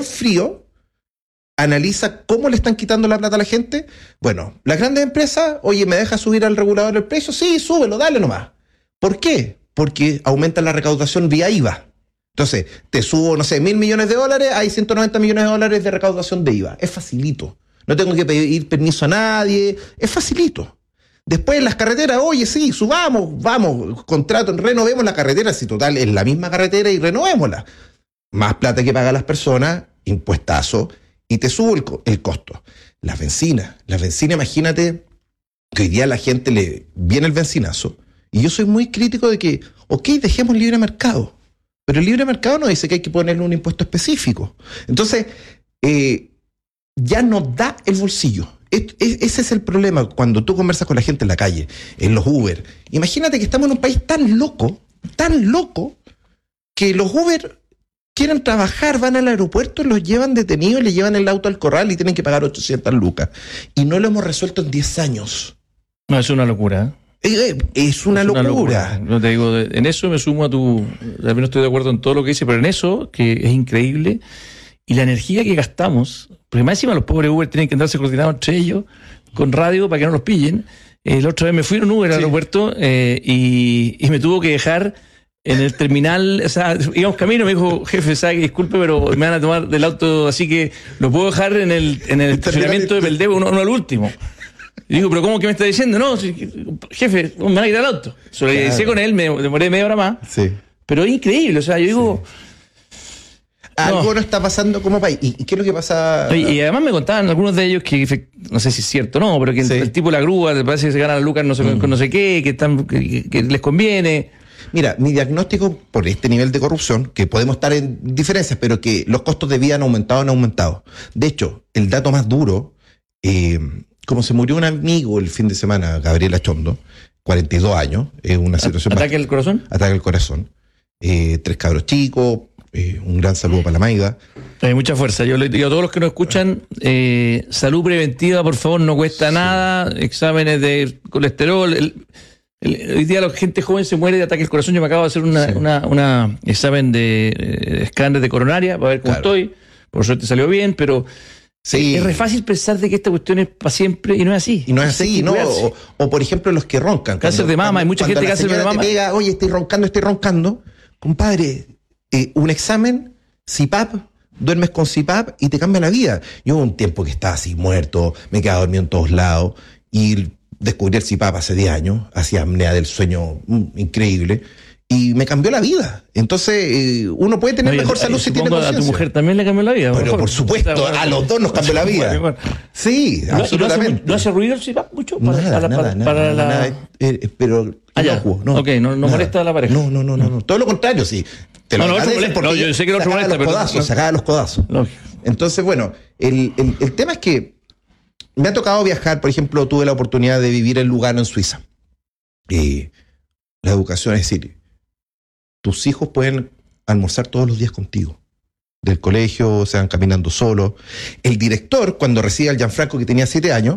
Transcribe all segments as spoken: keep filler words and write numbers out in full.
en frío, analiza cómo le están quitando la plata a la gente. Bueno, las grandes empresas, oye, ¿me deja subir al regulador el precio? Sí, súbelo, dale nomás. ¿Por qué? Porque aumenta la recaudación vía I V A. Entonces, te subo, no sé, mil millones de dólares, hay ciento noventa millones de dólares de recaudación de I V A. Es facilito. No tengo que pedir permiso a nadie. Es facilito. Después en las carreteras, oye, sí, subamos, vamos, contrato, renovemos la carretera, si total es la misma carretera y renovémosla. Más plata que pagan las personas, impuestazo, y te subo el, el costo. Las bencinas, las bencinas, imagínate que hoy día a la gente le viene el bencinazo, y yo soy muy crítico de que, ok, dejemos libre mercado, pero el libre mercado no dice que hay que ponerle un impuesto específico. Entonces, eh, ya no da el bolsillo. Es, es, ese es el problema cuando tú conversas con la gente en la calle, en los Uber. Imagínate que estamos en un país tan loco, tan loco, que los Uber quieren trabajar, van al aeropuerto, los llevan detenidos y le llevan el auto al corral y tienen que pagar ochocientas lucas. Y no lo hemos resuelto en diez años. No, es una locura. Eh, es una, es una locura. locura. No te digo, en eso me sumo a tu... A mí no estoy de acuerdo en todo lo que dice, pero en eso, que es increíble, y la energía que gastamos, porque más encima los pobres Uber tienen que andarse coordinados entre ellos, con radio para que no los pillen. Eh, la otra vez me fui en un Uber al sí. aeropuerto eh, y, y me tuvo que dejar en el terminal, o sea, íbamos camino, me dijo, jefe, sabe que disculpe, pero me van a tomar del auto, así que lo puedo dejar en el, en el estacionamiento de Peldebo, uno, uno al último. Y digo, pero ¿cómo que me está diciendo? No, jefe, me van a quitar el auto. Solidaricé claro. con él, me demoré media hora más. Sí. Pero es increíble, o sea, yo digo... Sí. Algo no. no está pasando como país. ¿Y, ¿Y qué es lo que pasa? Y, y además me contaban algunos de ellos que, no sé si es cierto o no, pero que sí. el tipo de la grúa, te parece que se gana la lucas no sé, mm. con no sé qué, que, están, que, que les conviene... Mira, mi diagnóstico por este nivel de corrupción, que podemos estar en diferencias, pero que los costos de vida han aumentado, han aumentado. De hecho, el dato más duro, eh, como se murió un amigo el fin de semana, Gabriel Achondo, cuarenta y dos años, es una situación... ¿Ataque al corazón? Ataque al corazón. Eh, tres cabros chicos, eh, un gran saludo para la Maiga. Hay mucha fuerza. Yo le digo a todos los que nos escuchan, eh, salud preventiva, por favor, no cuesta sí. nada, exámenes de colesterol... El, Hoy día la gente joven se muere de ataque al corazón. Yo me acabo de hacer una, sí. una, una examen de eh, escáner de coronaria para ver cómo claro. estoy. Por suerte salió bien, pero sí. es re fácil pensar de que esta cuestión es para siempre y no es así. Y no es así, ¿no? O, o por ejemplo los que roncan. Cáncer cuando, de mama, cuando, hay mucha gente que cáncer de mama. Te pega, oye, estoy roncando, estoy roncando. Compadre, eh, un examen, C P A P, duermes con C P A P y te cambia la vida. Yo un tiempo que estaba así muerto, me quedaba dormido en todos lados y... descubrí el C P A P hace diez años, hacía apnea del sueño mm, increíble, y me cambió la vida. Entonces, eh, uno puede tener no, mejor salud si tiene conciencia. A tu mujer también le cambió la vida. Pero por supuesto, a los dos nos cambió la vida. Bueno, bueno. Sí, no, absolutamente. ¿No hace, ¿No hace ruido el C P A P mucho? Para, nada, para, nada, para, nada, para nada, la... nada eh, pero ah, inocuo, no. Ok, no, no molesta a la pareja. No, no, no, no, no. Todo lo contrario, sí. Te lo no, no, molesta, porque no, yo sé que el otro molesta, los pero... Codazos, no. Sacaba los codazos. Lógico. Entonces, bueno, el, el, el tema es que me ha tocado viajar, por ejemplo, tuve la oportunidad de vivir en Lugano, en Suiza. Eh, la educación, es decir, tus hijos pueden almorzar todos los días contigo. Del colegio, se van caminando solos. El director, cuando recibe al Gianfranco, que tenía siete años,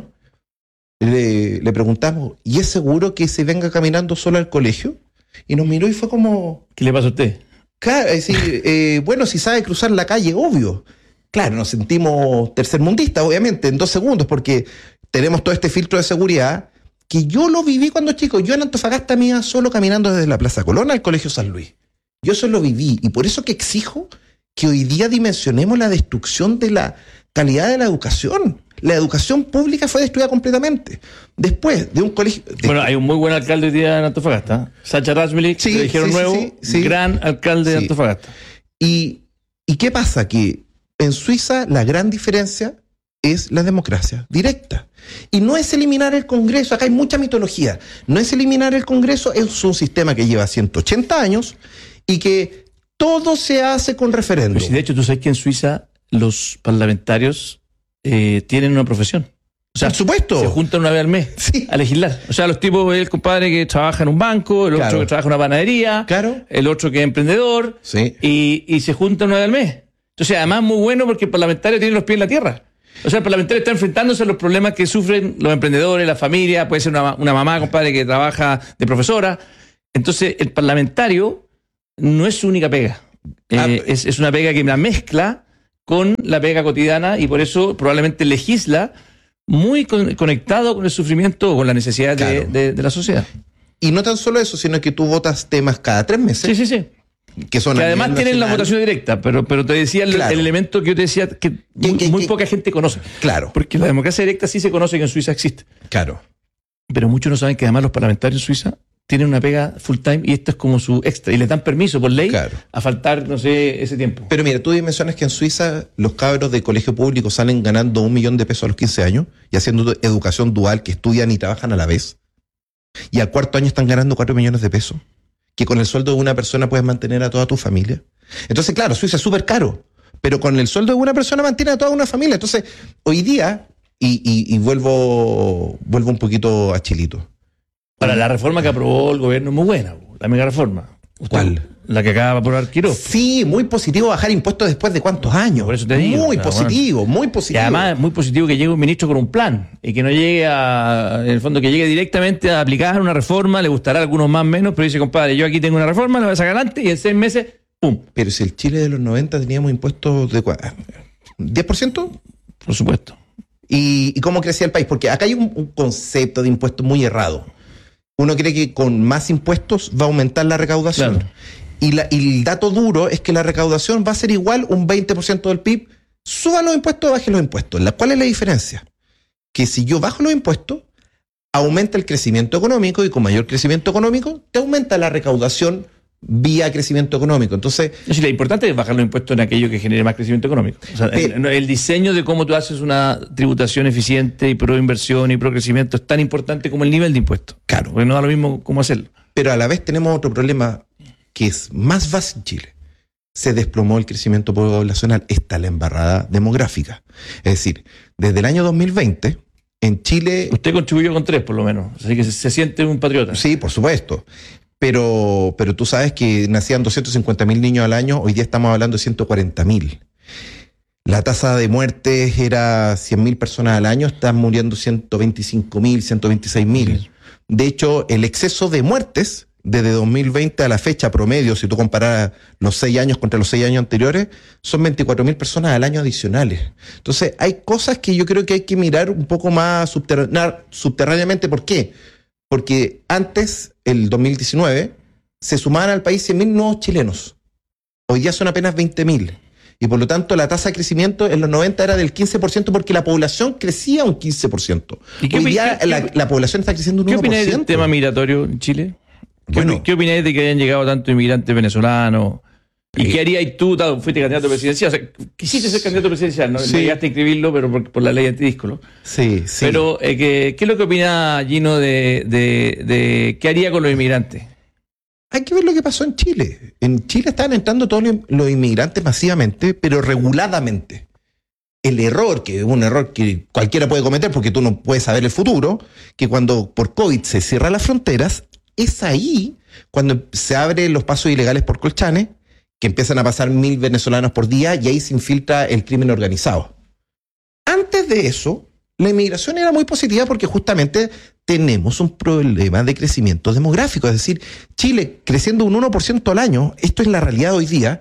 le, le preguntamos, ¿y es seguro que se venga caminando solo al colegio? Y nos miró y fue como... ¿Qué le pasa a usted? Claro, es decir, eh, bueno, si sabe cruzar la calle, obvio. Claro, nos sentimos tercermundistas, obviamente, en dos segundos, porque tenemos todo este filtro de seguridad que yo lo viví cuando chico. Yo en Antofagasta me iba solo caminando desde la Plaza Colón al Colegio San Luis. Yo eso lo viví, y por eso que exijo que hoy día dimensionemos la destrucción de la calidad de la educación. La educación pública fue destruida completamente. Después de un colegio... De... Bueno, hay un muy buen alcalde hoy día en Antofagasta. Sacha Razmilik, sí, que dijeron sí, nuevo, sí, sí, gran alcalde sí. de Antofagasta. Y, ¿Y qué pasa? Que en Suiza la gran diferencia es la democracia directa. Y no es eliminar el Congreso, acá hay mucha mitología. No es eliminar el Congreso, es un sistema que lleva ciento ochenta años y que todo se hace con referéndum. Pues, de hecho, tú sabes que en Suiza los parlamentarios eh, tienen una profesión. O sea, por supuesto. Se juntan una vez al mes sí. a legislar. O sea, los tipos, el compadre que trabaja en un banco, el claro. otro que trabaja en una panadería, claro. el otro que es emprendedor, sí. y, y se juntan una vez al mes. Entonces, además, muy bueno porque el parlamentario tiene los pies en la tierra. O sea, el parlamentario está enfrentándose a los problemas que sufren los emprendedores, la familia, puede ser una, una mamá, compadre, que trabaja de profesora. Entonces, el parlamentario no es su única pega. Eh, ah, es, es una pega que la mezcla con la pega cotidiana y por eso probablemente legisla muy con, conectado con el sufrimiento o con la necesidad Claro. de, de, de la sociedad. Y no tan solo eso, sino que tú votas temas cada tres meses. Sí, sí, sí. Que son Que a además nivel tienen la nacional. votación directa, pero, pero te decía el, Claro. el elemento que yo te decía que muy, que- muy que- poca gente conoce. Claro, Porque la democracia directa sí se conoce que en Suiza existe. claro. Pero muchos no saben que además los parlamentarios en Suiza tienen una pega full time y esto es como su extra. Y les dan permiso por ley Claro. a faltar, no sé, ese tiempo. Pero mira, tú mencionas que en Suiza los cabros de colegio público salen ganando un millón de pesos a los quince años y haciendo educación dual, que estudian y trabajan a la vez. Y al cuarto año están ganando cuatro millones de pesos. Que con el sueldo de una persona puedes mantener a toda tu familia. Entonces, claro, Suiza es súper caro, pero con el sueldo de una persona mantiene a toda una familia. Entonces, hoy día, y, y, y vuelvo, vuelvo un poquito a Chilito. Para la reforma que aprobó el gobierno es muy buena, la mega reforma. Usted- ¿Cuál? La que acaba de aprobar Quiroz. Sí, muy positivo bajar impuestos después de cuántos años. Por eso te digo, Muy o sea, positivo, muy Y positivo. además es muy positivo que llegue un ministro con un plan y que no llegue a, en el fondo, que llegue directamente a aplicar una reforma, le gustará a algunos más o menos, pero dice, compadre, yo aquí tengo una reforma, la voy a sacar adelante y en seis meses, ¡pum! Pero si el Chile de los noventa teníamos impuestos de cua- diez por ciento, Por supuesto. ¿y, y cómo crecía el país? Porque acá hay un, un concepto de impuestos muy errado. Uno cree que con más impuestos va a aumentar la recaudación. Claro. Y, la, y el dato duro es que la recaudación va a ser igual un veinte por ciento del P I B. Suban los impuestos o bajen los impuestos. ¿La- ¿Cuál es la diferencia? Que si yo bajo los impuestos, aumenta el crecimiento económico y con mayor crecimiento económico te aumenta la recaudación vía crecimiento económico. Entonces, Es decir, lo importante es bajar los impuestos en aquello que genere más crecimiento económico. O sea, Pero- el, el diseño de cómo tú haces una tributación eficiente y pro inversión y pro crecimiento es tan importante como el nivel de impuestos. Claro. Porque no da lo mismo cómo hacerlo. pero a la vez tenemos otro problema que es más básico en Chile. Se desplomó el crecimiento poblacional. Está la embarrada demográfica. Es decir, desde el año dos mil veinte, en Chile... Usted contribuyó con tres, por lo menos. Así que se, se siente un patriota. Sí, por supuesto. Pero, pero tú sabes que nacían doscientos cincuenta mil niños al año, hoy día estamos hablando de ciento cuarenta mil. La tasa de muertes era cien mil personas al año, están muriendo ciento veinticinco mil, ciento veintiséis mil. De hecho, el exceso de muertes desde dos mil veinte a la fecha promedio, si tú comparas los seis años contra los seis años anteriores, son veinticuatro mil personas al año adicionales. Entonces, hay cosas que yo creo que hay que mirar un poco más subterrá- subterráneamente. ¿Por qué? Porque antes, el dos mil diecinueve, se sumaban al país cien mil nuevos chilenos. Hoy día son apenas veinte mil. Y por lo tanto, la tasa de crecimiento en los noventa era del quince por ciento porque la población crecía un quince por ciento. ¿Y qué Hoy opi- día qué- la, qué- la población está creciendo un ¿Qué uno por ciento. opináis del tema migratorio en Chile? ¿Qué, Bueno. opi- ¿Qué opináis de que hayan llegado tantos inmigrantes venezolanos? ¿Y Eh, qué harías tú? Tal, fuiste candidato presidencial. O sea, quisiste ser candidato presidencial, no, Sí. no llegaste a inscribirlo, pero por, por la ley antidíscolo. Sí, sí. Pero, eh, ¿qué, ¿qué es lo que opina Gino de, de, de qué haría con los inmigrantes? Hay que ver lo que pasó en Chile. En Chile estaban entrando todos los- los inmigrantes masivamente, pero reguladamente. El error, que es un error que cualquiera puede cometer porque tú no puedes saber el futuro, que cuando por COVID se cierran las fronteras, es ahí cuando se abren los pasos ilegales por Colchane, que empiezan a pasar mil venezolanos por día y ahí se infiltra el crimen organizado. Antes de eso, la inmigración era muy positiva porque justamente tenemos un problema de crecimiento demográfico. Es decir, Chile creciendo un uno por ciento al año, esto es la realidad hoy día,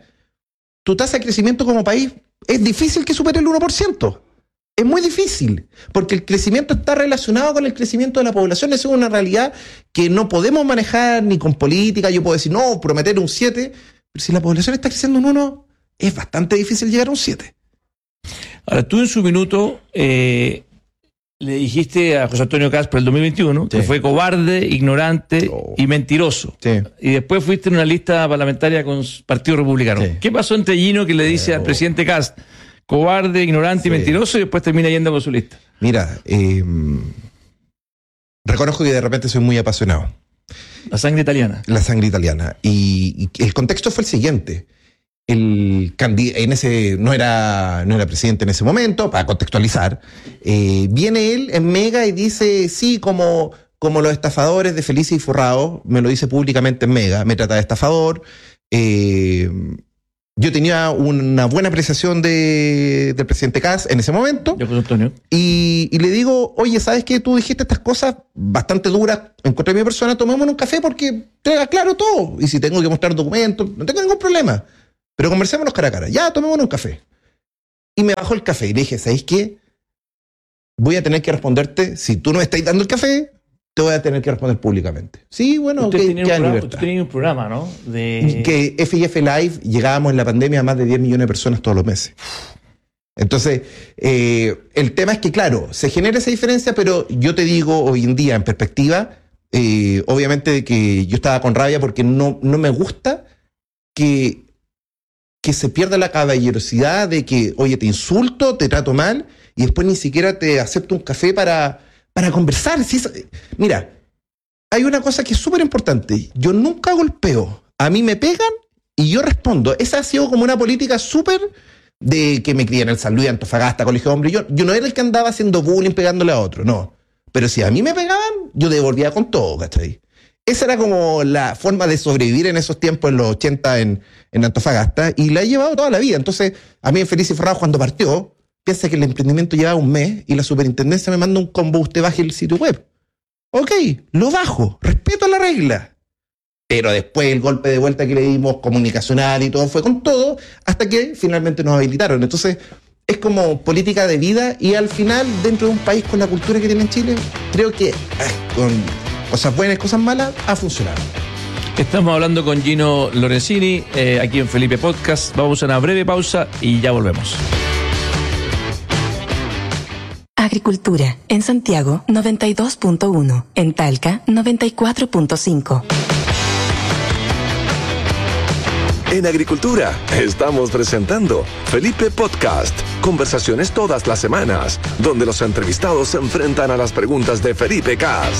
tu tasa de crecimiento como país es difícil que supere el uno por ciento. Es muy difícil, porque el crecimiento está relacionado con el crecimiento de la población. Esa es una realidad que no podemos manejar ni con política. Yo puedo decir, no, prometer un siete, pero si la población está creciendo un uno, es bastante difícil llegar a un siete. Ahora, tú en su minuto eh, le dijiste a José Antonio Cast por el dos mil veintiuno Sí. que fue cobarde, ignorante Oh. y mentiroso. Sí. Y después fuiste en una lista parlamentaria con s- Partido Republicano. Sí. ¿Qué pasó entre Gino que le dice Eh, al oh. presidente Cast, cobarde, ignorante Sí. y mentiroso, y después termina yendo con su lista? Mira, eh, reconozco que de repente soy muy apasionado. La sangre italiana. La sangre italiana. Y, y el contexto fue el siguiente. El candi- en ese no era, no era presidente en ese momento, para contextualizar. Eh, viene él en Mega y dice, sí, como, como los estafadores de Felices y Forrado, me lo dice públicamente en Mega, me trata de estafador. Eh, yo tenía una buena apreciación de, del presidente Kass en ese momento. Yo, José Antonio. Y, y le digo, oye, ¿sabes qué? Tú dijiste estas cosas bastante duras en contra de mi persona, tomémonos un café porque te aclaro todo. Y si tengo que mostrar documentos, no tengo ningún problema. Pero conversémonos cara a cara. Ya, tomémonos un café. y me bajó el café. Y le dije, ¿sabéis qué? Voy a tener que responderte, si tú no me estás dando el café, te voy a tener que responder públicamente. Sí, bueno, usted que tenía, queda un programa, libertad. usted tenía un programa, ¿no? De... Que F y F Live llegábamos en la pandemia a más de diez millones de personas todos los meses. Entonces, eh, el tema es que, claro, se genera esa diferencia, pero yo te digo hoy en día, en perspectiva, eh, obviamente que yo estaba con rabia porque no, no me gusta que, que se pierda la caballerosidad de que, oye, te insulto, te trato mal, y después ni siquiera te acepto un café para, para conversar. Si es, mira, hay una cosa que es súper importante. Yo nunca golpeo. A mí me pegan y yo respondo. Esa ha sido como una política súper de que me crié en el San Luis, Antofagasta, Colegio de Hombres. Yo, yo no era el que andaba haciendo bullying pegándole a otro, no. Pero si a mí me pegaban, yo devolvía con todo, ¿cachai? Esa era como la forma de sobrevivir en esos tiempos, en los ochenta en, en Antofagasta, y la he llevado toda la vida. Entonces, a mí en Feliz y Forrado, cuando partió, piensa que el emprendimiento llevaba un mes y la superintendencia me manda un combo, usted baje el sitio web. Ok, lo bajo, respeto la regla. Pero después el golpe de vuelta que le dimos comunicacional y todo fue con todo, hasta que finalmente nos habilitaron. Entonces, es como política de vida y al final, dentro de un país con la cultura que tiene en Chile, creo que ay, con cosas buenas y cosas malas, ha funcionado. Estamos hablando con Gino Lorenzini, eh, aquí en Felipe Podcast. Vamos a una breve pausa y ya volvemos. Agricultura, en Santiago noventa y dos punto uno, en Talca noventa y cuatro punto cinco. En Agricultura estamos presentando Felipe Podcast, conversaciones todas las semanas, donde los entrevistados se enfrentan a las preguntas de Felipe Cast.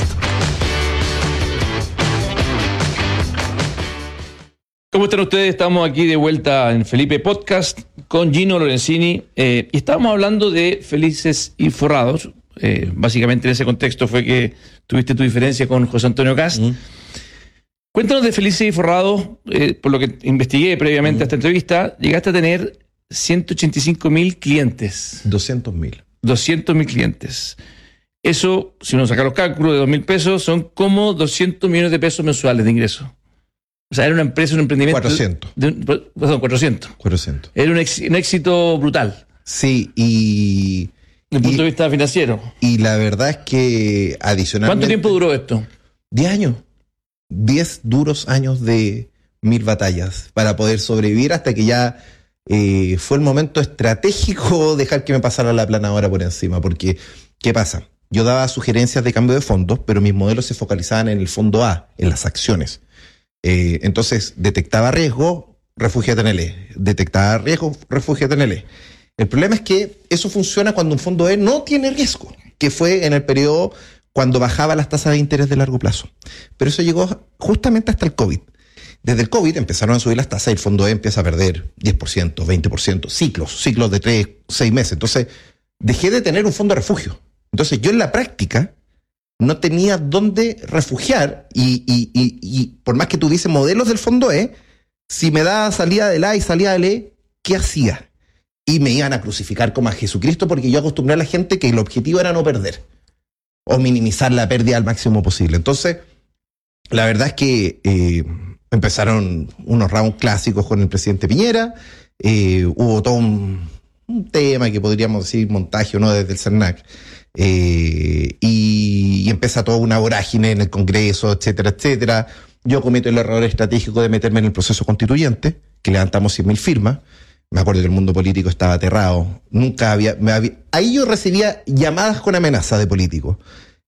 ¿Cómo están ustedes? Estamos aquí de vuelta en Felipe Podcast con Gino Lorenzini eh, y estábamos hablando de Felices y Forrados. Eh, básicamente en ese contexto fue que tuviste tu diferencia con José Antonio Cast. Mm. Cuéntanos de Felices y Forrados, eh, por lo que investigué previamente mm. a esta entrevista, llegaste a tener ciento ochenta y cinco mil clientes. doscientos mil. doscientos mil clientes. Eso, si uno saca los cálculos de dos mil pesos, son como doscientos millones de pesos mensuales de ingresos. O sea, era una empresa, un emprendimiento... cuatrocientos. De, de, perdón, cuatrocientos. cuatrocientos. Era un, ex, un éxito brutal. Sí, y... Desde el punto y, de vista financiero. Y la verdad es que adicionalmente... ¿Cuánto tiempo duró esto? diez años. diez duros años de mil batallas para poder sobrevivir hasta que ya eh, fue el momento estratégico dejar que me pasara la planadora por encima. Porque, ¿qué pasa? Yo daba sugerencias de cambio de fondos, pero mis modelos se focalizaban en el fondo A, en las acciones. Eh, entonces, detectaba riesgo, refúgiate en el E. Detectaba riesgo, refúgiate en el E. El problema es que eso funciona cuando un fondo E no tiene riesgo, que fue en el periodo cuando bajaba las tasas de interés de largo plazo. Pero eso llegó justamente hasta el COVID. Desde el COVID empezaron a subir las tasas y el fondo E empieza a perder diez por ciento, veinte por ciento, ciclos, ciclos de tres, seis meses. Entonces, dejé de tener un fondo de refugio. Entonces, yo en la práctica no tenía dónde refugiar y, y, y, y por más que tuviese modelos del fondo E, si me daba salida del A y salida del E, ¿qué hacía? Y me iban a crucificar como a Jesucristo porque yo acostumbré a la gente que el objetivo era no perder o minimizar la pérdida al máximo posible. Entonces, la verdad es que eh, empezaron unos rounds clásicos con el presidente Piñera, eh, hubo todo un, un tema que podríamos decir montaje o no desde el CERNAC, eh, y, y empieza toda una vorágine en el Congreso, etcétera, etcétera. Yo cometo el error estratégico de meterme en el proceso constituyente, que levantamos cien mil firmas. Me acuerdo que el mundo político estaba aterrado. Nunca había, me había... Ahí yo recibía llamadas con amenaza de políticos.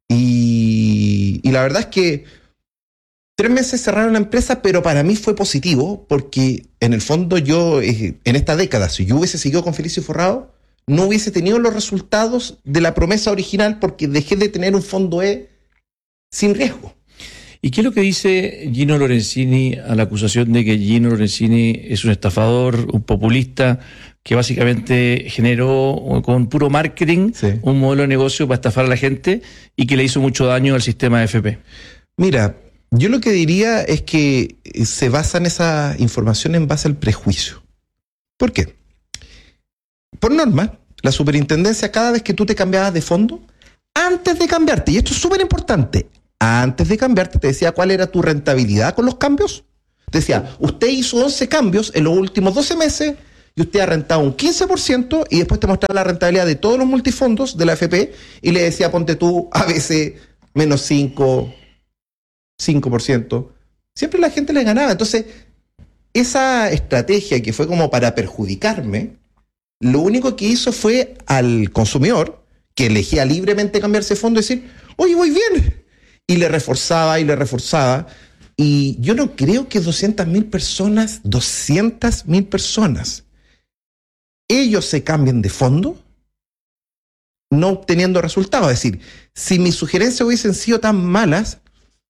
Y, y la verdad es que tres meses cerraron la empresa, pero para mí fue positivo, porque en el fondo yo, eh, en esta década, si yo hubiese seguido con Feliz y Forrado, no hubiese tenido los resultados de la promesa original, porque dejé de tener un fondo E sin riesgo. ¿Y qué es lo que dice Gino Lorenzini a la acusación de que Gino Lorenzini es un estafador, un populista, que básicamente generó con puro marketing sí. un modelo de negocio para estafar a la gente y que le hizo mucho daño al sistema de F P? Mira, yo lo que diría es que se basa en esa información en base al prejuicio. ¿Por qué? Por norma, la superintendencia, cada vez que tú te cambiabas de fondo, antes de cambiarte, y esto es súper importante, antes de cambiarte te decía cuál era tu rentabilidad con los cambios. Te decía, usted hizo once cambios en los últimos doce meses y usted ha rentado un quince por ciento y después te mostraba la rentabilidad de todos los multifondos de la A F P y le decía, ponte tú a veces menos cinco, cinco por ciento. Siempre la gente le ganaba. Entonces, esa estrategia que fue como para perjudicarme, lo único que hizo fue al consumidor, que elegía libremente cambiarse de fondo, decir, oye, voy bien. Y le reforzaba y le reforzaba. Y yo no creo que doscientas mil personas, doscientas mil personas, ellos se cambien de fondo no obteniendo resultados. Es decir, si mis sugerencias hubiesen sido tan malas,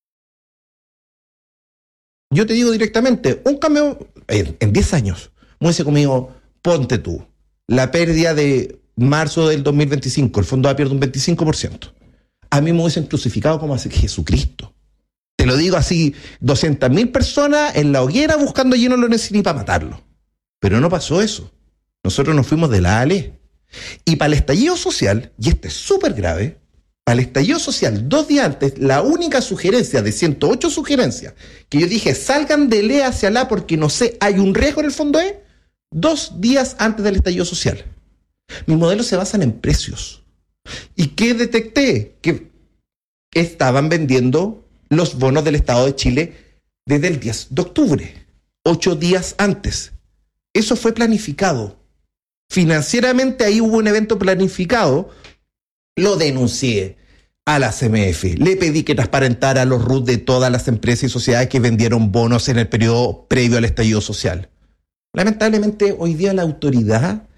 yo te digo directamente, un cambio en diez años, me hubiese conmigo, ponte tú, la pérdida de marzo del dos mil veinticinco, el fondo va a perder un veinticinco por ciento. A mí me hubiesen crucificado como a Jesucristo. Te lo digo así, doscientas mil personas en la hoguera buscando a Gino Lorenzini para matarlo. Pero no pasó eso. Nosotros nos fuimos de la A L E. Y para el estallido social, y este es súper grave, para el estallido social, dos días antes, la única sugerencia de ciento ocho sugerencias que yo dije, salgan de L E hacia la porque no sé, hay un riesgo en el fondo E, dos días antes del estallido social. Mis modelos se basan en precios. ¿Y qué detecté? Que estaban vendiendo los bonos del Estado de Chile desde el diez de octubre, ocho días antes. Eso fue planificado. Financieramente ahí hubo un evento planificado. Lo denuncié a la C M F. Le pedí que transparentara los R U T de todas las empresas y sociedades que vendieron bonos en el periodo previo al estallido social. Lamentablemente, hoy día la autoridad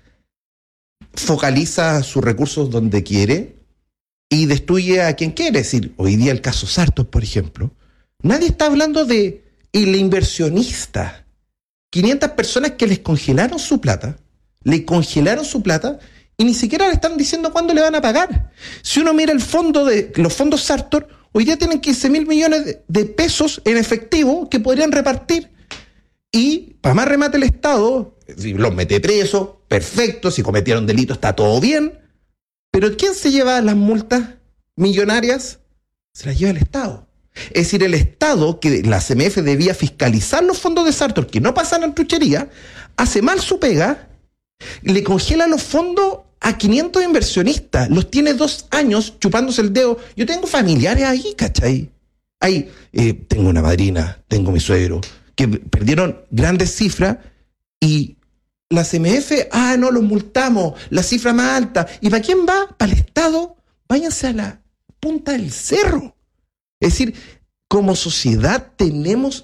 focaliza sus recursos donde quiere y destruye a quien quiere. Es decir, hoy día el caso Sartor, por ejemplo, nadie está hablando de el inversionista. quinientas personas que les congelaron su plata, le congelaron su plata y ni siquiera le están diciendo cuándo le van a pagar. Si uno mira el fondo de los fondos Sartor, hoy día tienen quince mil millones de, de pesos en efectivo que podrían repartir. Y para más remate el Estado, si los mete presos, perfecto, si cometieron delitos está todo bien, pero ¿quién se lleva las multas millonarias? Se las lleva el Estado. Es decir, el Estado, que la C M F debía fiscalizar los fondos de Sartor, que no pasaran truchería, hace mal su pega, le congela los fondos a quinientos inversionistas, los tiene dos años chupándose el dedo. Yo tengo familiares ahí, ¿cachai? Ahí eh, tengo una madrina, tengo mi suegro, que perdieron grandes cifras y la C M F, ah, no, los multamos, la cifra más alta. ¿Y para quién va? Para el Estado. Váyanse a la punta del cerro. Es decir, como sociedad tenemos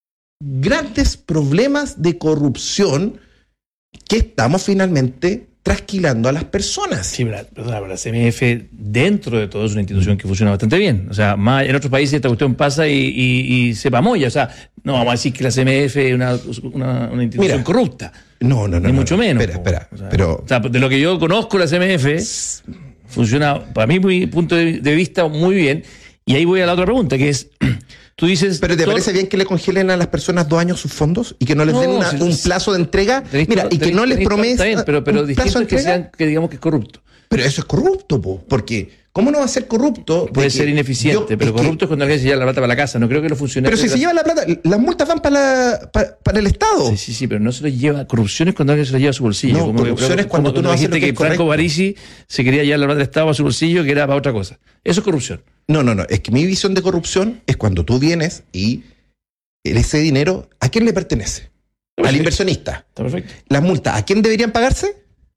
grandes problemas de corrupción que estamos finalmente trasquilando a las personas. Sí, pero, perdona, pero la C M F dentro de todo es una institución que funciona bastante bien. O sea, más en otros países esta cuestión pasa y, y, y se pamoya. O sea, no vamos a decir que la C M F es una, una, una institución Mira, corrupta. No, no, no. Ni no, mucho no, menos. Espera, espera. O sea, pero... o sea, de lo que yo conozco, la C M F funciona, para mí, mi punto de, de vista, muy bien. Y ahí voy a la otra pregunta, que es, tú dices... ¿Pero te todo... parece bien que le congelen a las personas dos años sus fondos y que no les no, den una, si un plazo de entrega? Mira, todo, y que no les prometa... Está bien, pero, pero distinto es que, sean, que digamos que es corrupto. Pero eso es corrupto, po, porque ¿cómo no va a ser corrupto? Puede ser ineficiente, yo, pero es corrupto que... es cuando alguien se lleva la plata para la casa. No creo que los funcionarios... Pero si se lleva la plata, las multas van para, la, para, para el Estado. Sí, sí, sí, pero no se lo lleva... Corrupción es cuando alguien se lo lleva a su bolsillo. No, como corrupción que, es cuando, cuando tú no dijiste que, que Franco Parisi se quería llevar la plata del Estado a su bolsillo, que era para otra cosa. Eso es corrupción. No, no, no. Es que mi visión de corrupción es cuando tú vienes y ese dinero, ¿a quién le pertenece? Al inversionista. Está perfecto. Las multas, ¿a quién deberían pagarse?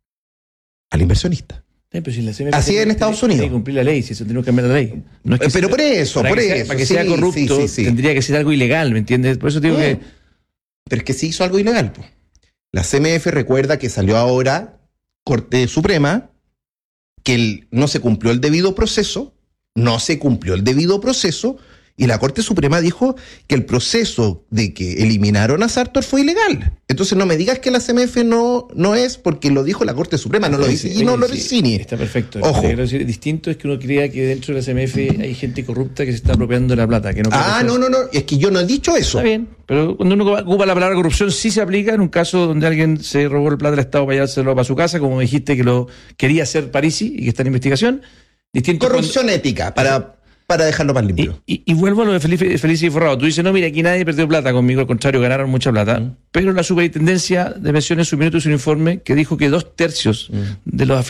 Al inversionista. Sí, pero si la C M F así es en Estados Unidos. Tiene que cumplir la ley, si eso tenemos que cambiar la ley. No es que pero sea, por eso, por sea, eso. Para que sí, sea corrupto, sí, sí, sí. tendría que ser algo ilegal, ¿me entiendes? Por eso digo no, que... Pero es que sí hizo algo ilegal. Po. La C M F recuerda que salió ahora, Corte Suprema, que el, no se cumplió el debido proceso, no se cumplió el debido proceso, y la Corte Suprema dijo que el proceso de que eliminaron a Sartor fue ilegal. Entonces no me digas que la C M F no, no es, porque lo dijo la Corte Suprema, no lo dice y no lo Lorenzini. Está perfecto. Ojo. Quiero decir, distinto es que uno crea que dentro de la C M F hay gente corrupta que se está apropiando de la plata. Que no ah, no, no, no, es que yo no he dicho eso. Está bien, pero cuando uno ocupa la palabra corrupción sí se aplica en un caso donde alguien se robó el plata del Estado para llevárselo para su casa, como dijiste que lo quería hacer Parisi y que está en investigación. Distinto corrupción cuando... ética, para... para dejarlo más limpio. Y, y, y vuelvo a lo de Felipe, Felice y Forrado. Tú dices, no, mira, aquí nadie perdió plata conmigo, al contrario, ganaron mucha plata. Mm. Pero la Superintendencia de Pensiones subió su informe que dijo que dos tercios mm. de los